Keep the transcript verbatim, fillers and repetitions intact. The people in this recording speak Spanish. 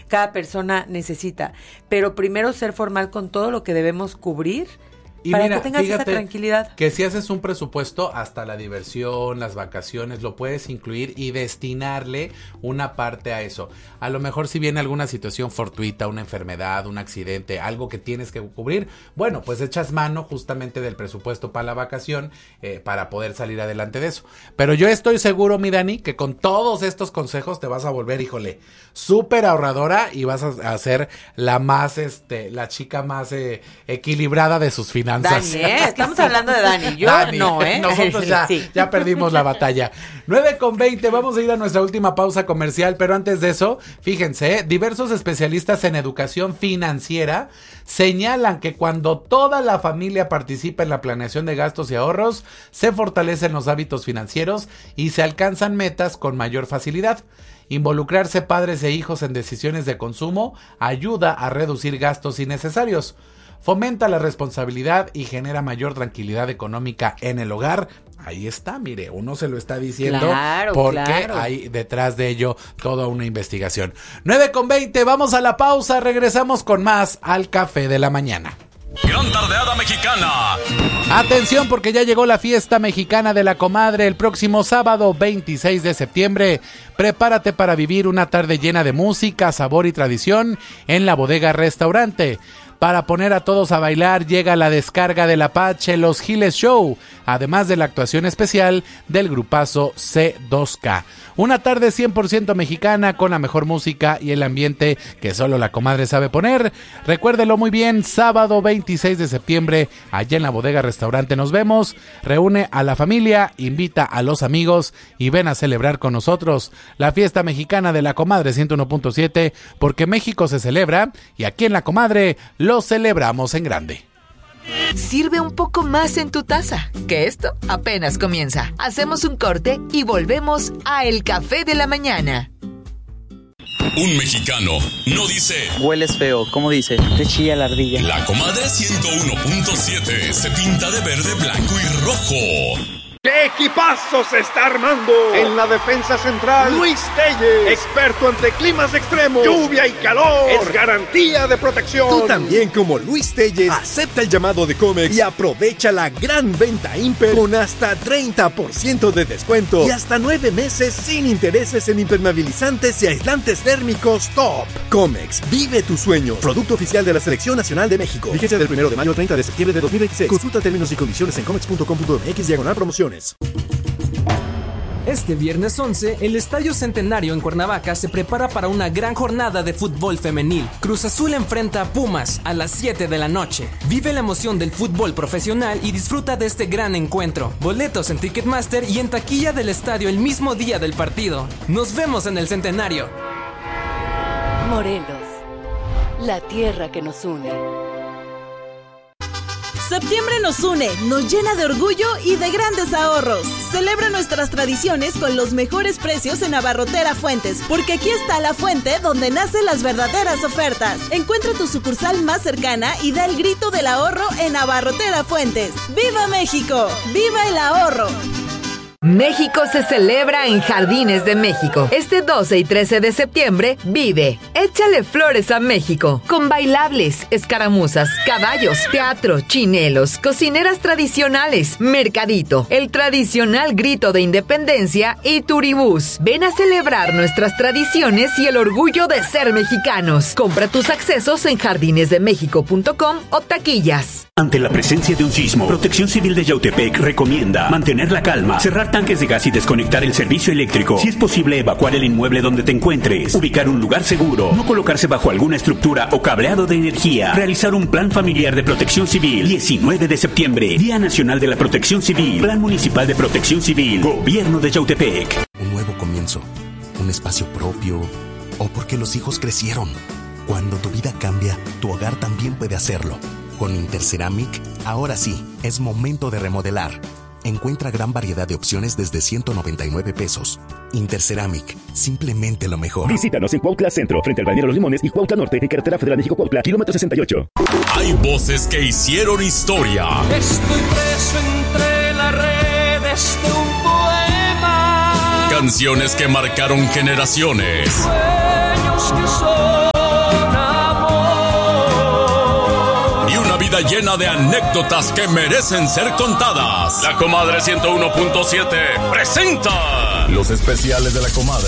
cada persona necesita. Pero primero ser formal con todo lo que debemos cubrir. Y para mira, que tengas fíjate esa tranquilidad. Que si haces un presupuesto, hasta la diversión, las vacaciones, lo puedes incluir y destinarle una parte a eso. A lo mejor si viene alguna situación fortuita, una enfermedad, un accidente, algo que tienes que cubrir, bueno, pues echas mano justamente del presupuesto para la vacación eh, para poder salir adelante de eso. Pero yo estoy seguro, mi Dani, que con todos estos consejos te vas a volver, híjole, súper ahorradora y vas a, a ser la más, este, la chica más eh, equilibrada de sus finanzas. Dani, ¿eh? Estamos hablando de Dani, yo Dani, no, ¿eh? Nosotros ya, sí. ya perdimos la batalla. nueve con veinte, vamos a ir a nuestra última pausa comercial, pero antes de eso, fíjense, ¿eh? diversos especialistas en educación financiera señalan que cuando toda la familia participa en la planeación de gastos y ahorros, se fortalecen los hábitos financieros y se alcanzan metas con mayor facilidad. Involucrarse padres e hijos en decisiones de consumo ayuda a reducir gastos innecesarios. Fomenta la responsabilidad y genera mayor tranquilidad económica en el hogar. Ahí está, mire, uno se lo está diciendo claro, porque claro. hay detrás de ello toda una investigación. nueve con veinte, vamos a la pausa, regresamos con más al Café de la Mañana. Gran tardeada mexicana. Atención porque ya llegó la fiesta mexicana de la comadre el próximo sábado veintiséis de septiembre. Prepárate para vivir una tarde llena de música, sabor y tradición en la Bodega Restaurante. Para poner a todos a bailar llega la descarga del Apache Los Giles Show, además de la actuación especial del grupazo C dos K. Una tarde cien por ciento mexicana con la mejor música y el ambiente que solo la comadre sabe poner. Recuérdelo muy bien, sábado veintiséis de septiembre, allá en la Bodega Restaurante nos vemos. Reúne a la familia, invita a los amigos y ven a celebrar con nosotros la fiesta mexicana de la comadre ciento uno punto siete, porque México se celebra y aquí en la comadre lo celebramos en grande. Sirve un poco más en tu taza, que esto apenas comienza. Hacemos un corte y volvemos a El Café de la Mañana. Un mexicano no dice hueles feo, ¿cómo dice? Te chilla la ardilla. La comadre ciento uno punto siete se pinta de verde, blanco y rojo. ¡Qué equipazo se está armando! En la defensa central, Luis Telles, experto ante climas extremos, lluvia y calor, es garantía de protección. Tú también, como Luis Telles, acepta el llamado de Comex y aprovecha la gran venta Imper con hasta treinta por ciento de descuento y hasta nueve meses sin intereses en impermeabilizantes y aislantes térmicos top. Comex, vive tus sueños. Producto oficial de la Selección Nacional de México. Vigencia del primero de mayo al treinta de septiembre de dos mil veintiséis. Consulta términos y condiciones en comex punto com punto mx diagonal promociones. Este viernes once, el Estadio Centenario en Cuernavaca se prepara para una gran jornada de fútbol femenil. Cruz Azul enfrenta a Pumas a las siete de la noche. Vive la emoción del fútbol profesional y disfruta de este gran encuentro. Boletos en Ticketmaster y en taquilla del estadio el mismo día del partido. Nos vemos en el Centenario. Morelos, la tierra que nos une. Septiembre nos une, nos llena de orgullo y de grandes ahorros. Celebra nuestras tradiciones con los mejores precios en Abarrotera Fuentes, porque aquí está la fuente donde nacen las verdaderas ofertas. Encuentra tu sucursal más cercana y da el grito del ahorro en Abarrotera Fuentes. ¡Viva México! ¡Viva el ahorro! México se celebra en Jardines de México. Este doce y trece de septiembre, vive. Échale flores a México. Con bailables, escaramuzas, caballos, teatro, chinelos, cocineras tradicionales, mercadito, el tradicional grito de independencia y turibús. Ven a celebrar nuestras tradiciones y el orgullo de ser mexicanos. Compra tus accesos en jardines de méxico punto com o taquillas. Ante la presencia de un sismo, Protección Civil de Yautepec recomienda mantener la calma, cerrar tanques de gas y desconectar el servicio eléctrico. Si es posible, evacuar el inmueble donde te encuentres, ubicar un lugar seguro, no colocarse bajo alguna estructura o cableado de energía, realizar un plan familiar de protección civil. diecinueve de septiembre, Día Nacional de la Protección Civil, Plan Municipal de Protección Civil, Gobierno de Yautepec. Un nuevo comienzo, un espacio propio, o porque los hijos crecieron. Cuando tu vida cambia, tu hogar también puede hacerlo. Con Interceramic, ahora sí, es momento de remodelar. Encuentra gran variedad de opciones desde ciento noventa y nueve pesos. Interceramic, simplemente lo mejor. Visítanos en Cuautla Centro, frente al Balneario Los Limones, y Cuautla Norte, en Carretera Federal México-Cuautla, kilómetro sesenta y ocho. Hay voces que hicieron historia. Estoy preso entre las redes de un poema. Canciones que marcaron generaciones. Sueños que son vida llena de anécdotas que merecen ser contadas. La Comadre ciento uno punto siete presenta los especiales de La Comadre.